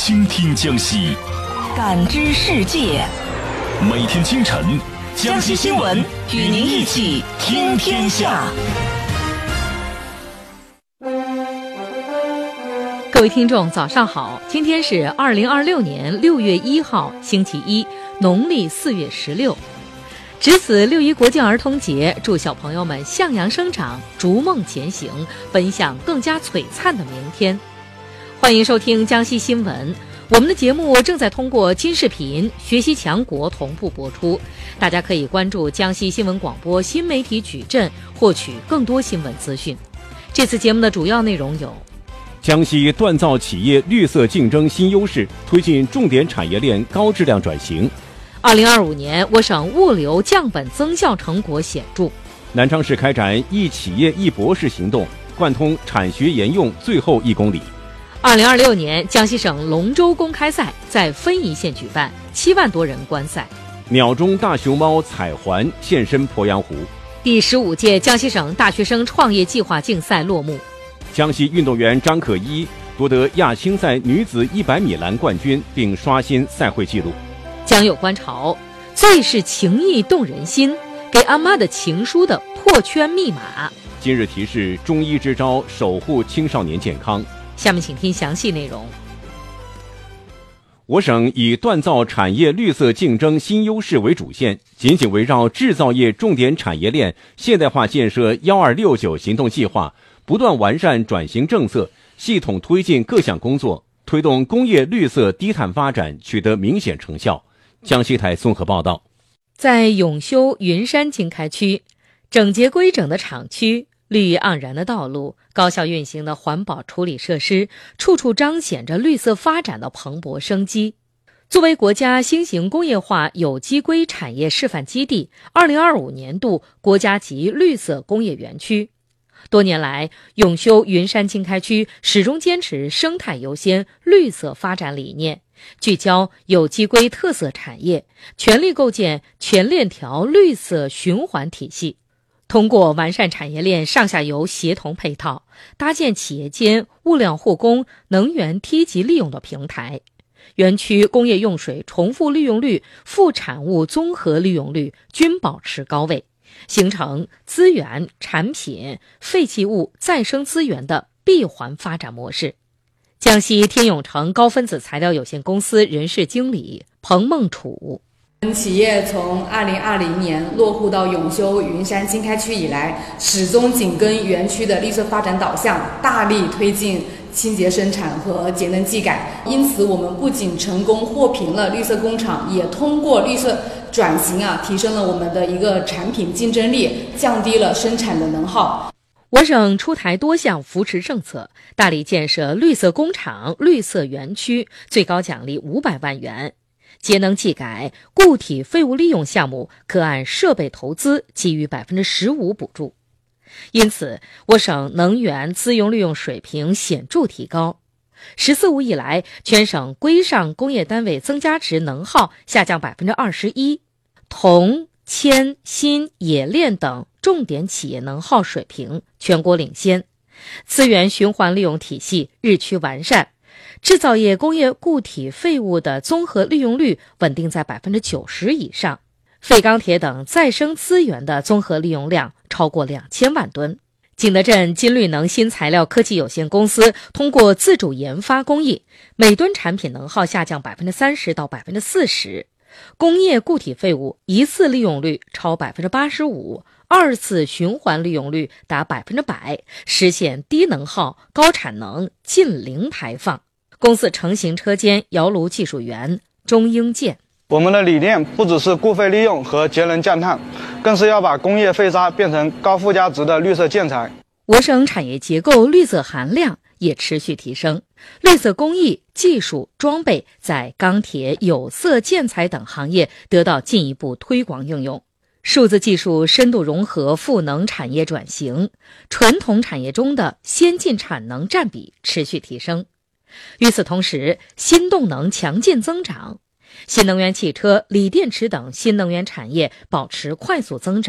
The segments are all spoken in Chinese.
倾听江西， 感知世界。 每天清晨，江西新闻与您一起听天下。 各位听众早上好，今天是2026年6月1号星期一，农历4月16。值此6·1国际儿童节，祝小朋友们向阳生长，逐梦前行，奔向更加璀璨的明天。欢迎收听江西新闻，我们的节目正在通过金视频、学习强国同步播出，大家可以关注江西新闻广播新媒体矩阵，获取更多新闻资讯。这次节目的主要内容有： 江西锻造企业绿色竞争新优势，推进重点产业链高质量转型。 2025年，我省物流降本增效成果显著。 南昌市开展一企业一博士行动，贯通产学研用最后1公里。 2026年，江西省龙舟公开赛在分宜县举办，7万多人观赛。 鸟中大熊猫彩环现身鄱阳湖。 第15届江西省大学生创业计划竞赛落幕。 江西运动员张可一夺得亚青赛女子100米栏冠军，并刷新赛会纪录。 江有观潮，最是情意动人心，给阿妈的情书的破圈密码。 今日提示：中医支招，守护青少年健康。 下面请听详细内容。 我省以锻造产业绿色竞争新优势为主线，紧紧围绕制造业重点产业链现代化建设1269行动计划，不断完善转型政策，系统推进各项工作，推动工业绿色低碳发展取得明显成效。江西台综合报道。 在永修云山经开区，整洁规整的厂区，绿意盎然的道路，高效运行的环保处理设施，处处彰显着绿色发展的蓬勃生机。作为国家新型工业化有机硅产业示范基地，2025年度国家级绿色工业园区。多年来，永修云山经开区始终坚持生态优先、绿色发展理念，聚焦有机硅特色产业，全力构建全链条绿色循环体系。通过完善产业链上下游协同配套，搭建企业间物料互供、能源梯级利用的平台，园区工业用水重复利用率、副产物综合利用率均保持高位，形成资源、产品、废弃物再生资源的闭环发展模式。江西天永城高分子材料有限公司人事经理彭梦楚： 企业从2020年落户到永修云山经开区以来，始终紧跟园区的绿色发展导向，大力推进清洁生产和节能技改。因此，我们不仅成功获评了绿色工厂，也通过绿色转型提升了我们的一个产品竞争力，降低了生产的能耗。 我省出台多项扶持政策，大力建设绿色工厂、绿色园区，最高奖励500万元。节能技改固体废物利用项目可按设备投资给予15%补助。因此，我省能源资用利用水平显著提高。“14+5”以来，全省规上工业单位增加值能耗下降21%，铜、铅、锌、冶炼等重点企业能耗水平全国领先，资源循环利用体系日趋完善，制造业工业固体废物的综合利用率稳定在90%以上，废钢铁等再生资源的综合利用量超过2000万吨。景德镇金绿能新材料科技有限公司通过自主研发工艺，每吨产品能耗下降30%到40%，工业固体废物一次利用率超85%，二次循环利用率达100%，实现低能耗、高产能、近零排放。公司成型车间窑炉技术员钟英健： 我们的理念不只是固废利用和节能降碳，更是要把工业废渣变成高附加值的绿色建材。 我省产业结构绿色含量也持续提升，绿色工艺、技术、装备在钢铁、有色建材等行业得到进一步推广应用。数字技术深度融合赋能产业转型，传统产业中的先进产能占比持续提升。与此同时，新动能强劲增长，新能源汽车、锂电池等新能源产业保持快速增长，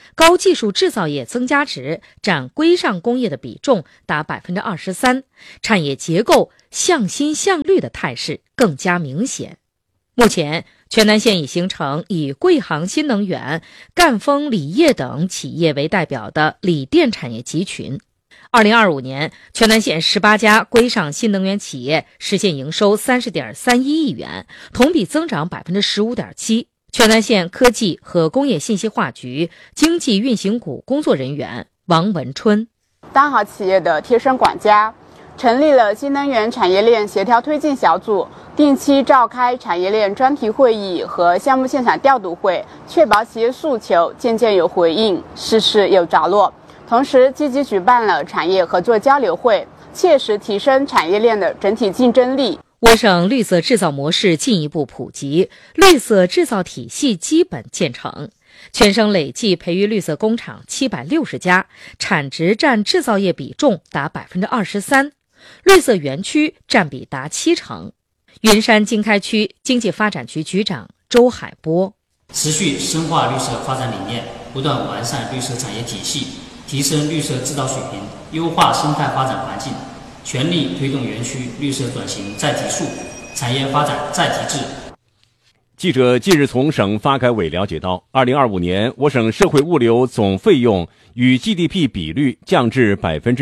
高技术制造业增加值占规上工业的比重达 23%， 产业结构向新向绿的态势更加明显。目前，全南县已形成以贵航新能源、赣锋锂业等企业为代表的锂电产业集群。2025年，全南县18家规上新能源企业实现营收 30.31 亿元，同比增长 15.7%。全南县科技和工业信息化局经济运行股工作人员王文春： 当好企业的贴身管家，成立了新能源产业链协调推进小组，定期召开产业链专题会议和项目现场调度会，确保企业诉求件件有回应，事事有着落。同时，积极举办了产业合作交流会，切实提升产业链的整体竞争力。 我省绿色制造模式进一步普及，绿色制造体系基本建成。全省累计培育绿色工厂760家，产值占制造业比重达 23%， 绿色园区占比达70%。云山经开区经济发展局局长周海波： 持续深化绿色发展理念，不断完善绿色产业体系，提升绿色制造水平，优化生态发展环境，全力推动园区绿色转型再提速，产业发展再提质。 记者近日从省发改委了解到，2025年我省社会物流总费用与 GDP 比率降至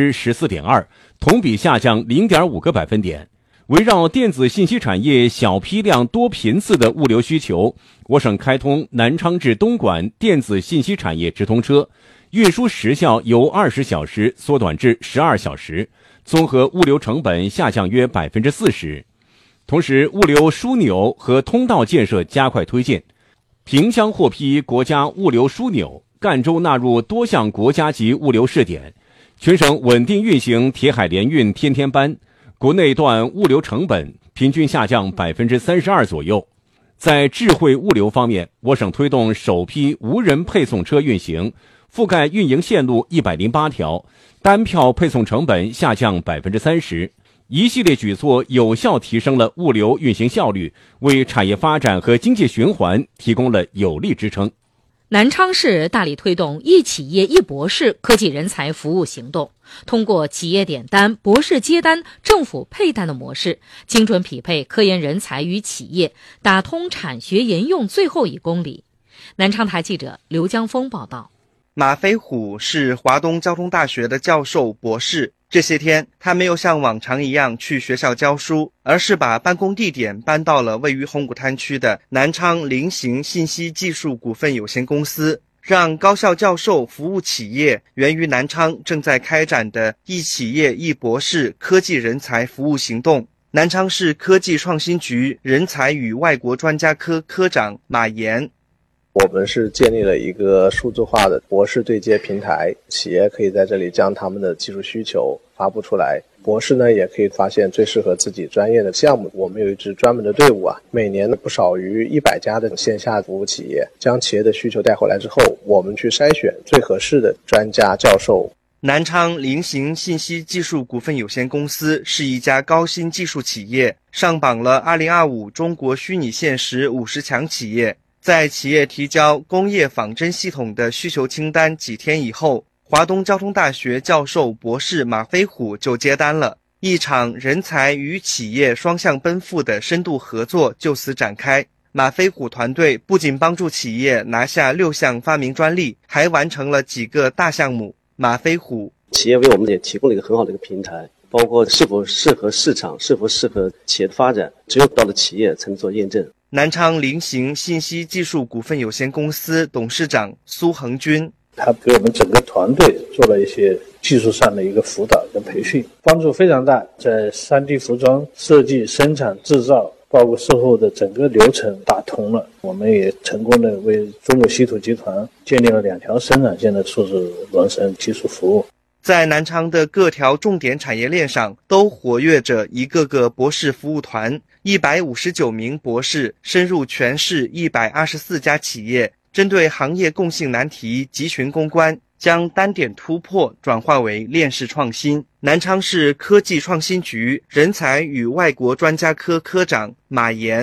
14.2%， 同比下降 0.5个百分点。围绕电子信息产业小批量多频次的物流需求，我省开通南昌至东莞电子信息产业直通车，运输时效由20小时缩短至12小时，综合物流成本下降约 40%。同时，物流枢纽和通道建设加快推进，萍乡获批国家物流枢纽，赣州纳入多项国家级物流试点，全省稳定运行铁海联运天天班，国内段物流成本平均下降 32% 左右。在智慧物流方面，我省推动首批无人配送车运行，覆盖运营线路108条，单票配送成本下降 30%。一系列举措有效提升了物流运行效率，为产业发展和经济循环提供了有力支撑。 南昌市大力推动一企业一博士科技人才服务行动，通过企业点单、博士接单、政府配单的模式，精准匹配科研人才与企业，打通产学研用最后1公里。南昌台记者刘江峰报道。 马飞虎是华东交通大学的教授、博士。这些天，他没有像往常一样去学校教书，而是把办公地点搬到了位于红谷滩区的南昌菱形信息技术股份有限公司，让高校教授服务企业源于南昌正在开展的一企业一博士科技人才服务行动。南昌市科技创新局人才与外国专家科科长马岩： 我们是建立了一个数字化的博士对接平台，企业可以在这里将他们的技术需求发布出来，博士呢也可以发现最适合自己专业的项目。我们有一支专门的队伍每年不少于100家的线下服务企业，将企业的需求带回来之后，我们去筛选最合适的专家教授。 南昌菱形信息技术股份有限公司是一家高新技术企业，上榜了2025中国虚拟现实50强企业。在企业提交工业仿真系统的需求清单几天以后，华东交通大学教授、博士马飞虎就接单了。一场人才与企业双向奔赴的深度合作就此展开。马飞虎团队不仅帮助企业拿下6项发明专利，还完成了几个大项目。马飞虎： 企业为我们也提供了一个很好的一个平台，包括是否适合市场，是否适合企业的发展，只有到了企业才能做验证。 南昌菱形信息技术股份有限公司董事长苏恒军： 他给我们整个团队做了一些技术上的一个辅导跟培训，帮助非常大，在 3D 服装设计、生产、制造，包括售后的整个流程打通了。我们也成功的为中国稀土集团建立了2条生产线的数字孪生技术服务。 在南昌的各条重点产业链上都活跃着一个个博士服务团，159名博士深入全市124家企业，针对行业共性难题集群攻关，将单点突破转化为链式创新。南昌市科技创新局人才与外国专家科科长马岩：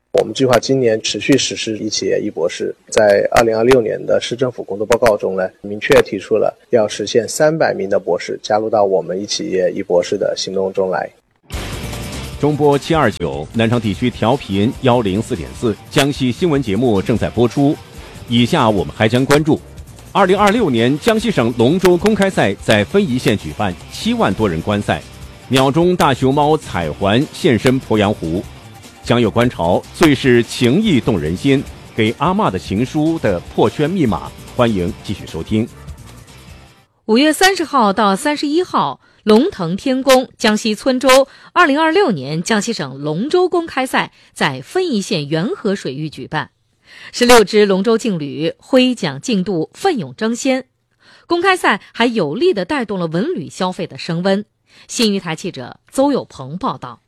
我们计划今年持续实施一企业一博士，在2026年的市政府工作报告中呢，明确提出了要实现300名的博士加入到我们一企业一博士的行动中来。 中波729南昌地区调频104.4，江西新闻节目正在播出。以下我们还将关注2026年江西省龙舟公开赛在分宜县举办，7万多人观赛，鸟中大熊猫彩环现身鄱阳湖。将有观潮最是情意动人心，给阿嬷的情书的破圈密码，欢迎继续收听。 5月30号到31号，龙腾天宫江西村州2026年江西省龙舟公开赛在分宜县元河水域举办，16支龙舟劲旅挥桨竞渡，奋勇争先。公开赛还有力地带动了文旅消费的升温。新余台记者邹有朋报道。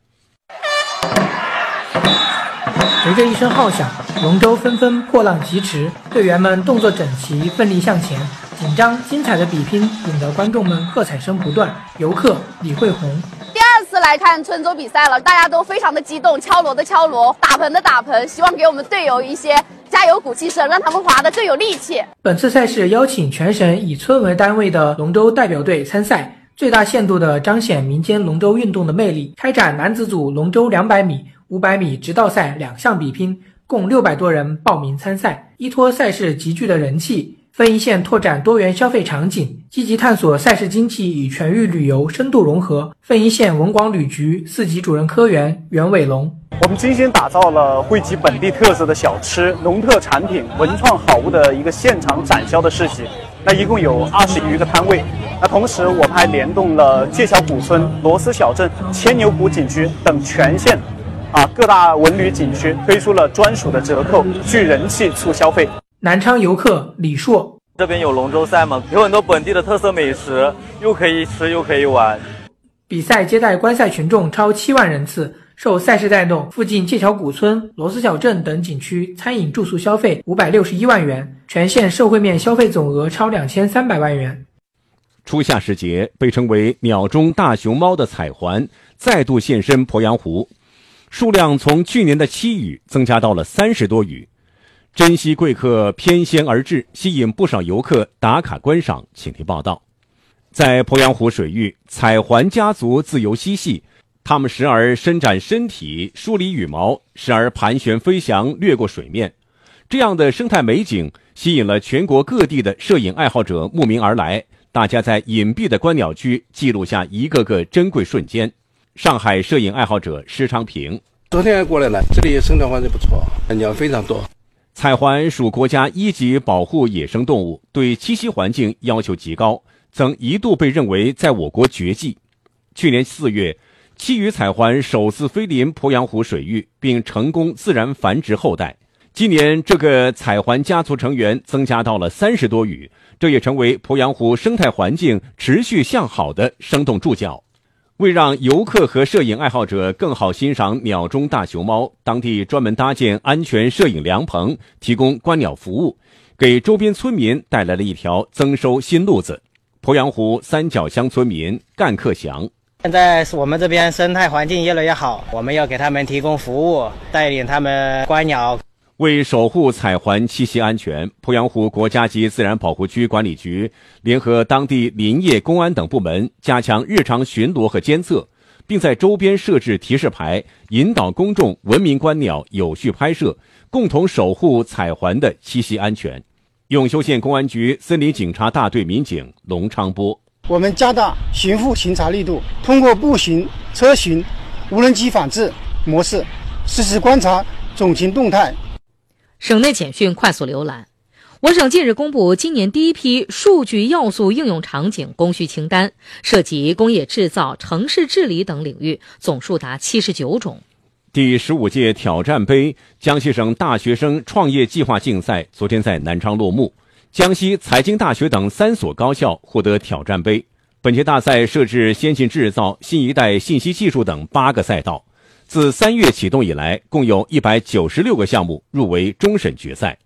随着一声号响，龙舟纷纷破浪疾驰，队员们动作整齐，奋力向前。紧张精彩的比拼引得观众们喝彩声不断。游客李慧红： 第2次来看村舟比赛了，大家都非常的激动，敲锣的敲锣，打盆的打盆，希望给我们队友一些加油鼓气声，让他们划得更有力气。 本次赛事邀请全省以村为单位的龙舟代表队参赛，最大限度地彰显民间龙舟运动的魅力。开展男子组龙舟200米、500米直道赛2项比拼，共600多人报名参赛。依托赛事极具的人气，分宜县拓展多元消费场景，积极探索赛事经济与全域旅游深度融合。分宜县文广旅局4级主任科员袁伟龙： 我们精心打造了汇集本地特色的小吃、农特产品、文创好物的一个现场展销的市集。那一共有20余个摊位。那同时，我们还联动了界桥古村、螺丝小镇、牵牛湖景区等全县各大文旅景区，推出了专属的折扣，聚人气促消费。 南昌游客李硕： 这边有龙舟赛嘛，有很多本地的特色美食，又可以吃又可以玩。 比赛接待观赛群众超7万人次，受赛事带动，附近界桥古村、螺丝小镇等景区餐饮住宿消费561万元，全县社会面消费总额超2300万元。 初夏时节，被称为鸟中大熊猫的彩环再度现身鄱阳湖，数量从去年的7羽增加到了30多羽。珍稀贵客偏先而至，吸引不少游客打卡观赏。请听报道。在鄱阳湖水域，彩环家族自由嬉戏，它们时而伸展身体梳理羽毛，时而盘旋飞翔掠过水面。这样的生态美景吸引了全国各地的摄影爱好者慕名而来，大家在隐蔽的观鸟区记录下一个个珍贵瞬间。上海摄影爱好者施昌平： 昨天过来了，这里生态环境不错，鸟非常多。 彩环属国家1级保护野生动物，对栖息环境要求极高，曾一度被认为在我国绝迹。去年4月，7羽彩环首次飞临鄱阳湖水域，并成功自然繁殖后代。今年这个彩环家族成员增加到了30多羽，这也成为鄱阳湖生态环境持续向好的生动注脚。为让游客和摄影爱好者更好欣赏鸟中大熊猫，当地专门搭建安全摄影凉棚，提供观鸟服务，给周边村民带来了一条增收新路子。鄱阳湖三角乡村民干克祥： 现在我们这边生态环境越来越好，我们要给他们提供服务，带领他们观鸟。 为守护彩环栖息安全，鄱阳湖国家级自然保护区管理局联合当地林业、公安等部门，加强日常巡逻和监测，并在周边设置提示牌，引导公众文明观鸟、有序拍摄，共同守护彩环的栖息安全。永修县公安局森林警察大队民警龙昌波： 我们加大巡护巡查力度，通过步巡、车巡、无人机反制模式，实时观察种群动态。 省内简讯快速浏览。我省近日公布今年第一批数据要素应用场景供需清单，涉及工业制造、城市治理等领域，总数达79种。 第15届挑战杯江西省大学生创业计划竞赛昨天在南昌落幕，江西财经大学等3所高校获得挑战杯。本届大赛设置先进制造、新一代信息技术等8个赛道。自3月启动以来，共有196个项目入围终审决赛。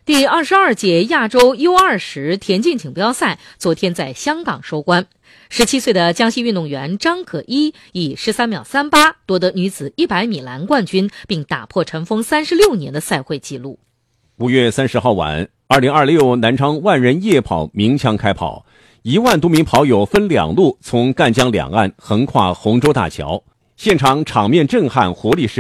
第22届亚洲 U20田径锦标赛昨天在香港收官。17岁的江西运动员张可一以13秒38夺得女子100米栏冠军，并打破尘封36年的赛会纪录。 5月30号晚，2026南昌万人夜跑鸣枪开跑，1万多名跑友分2路从赣江两岸横跨洪州大桥，现场场面震撼，活力十足。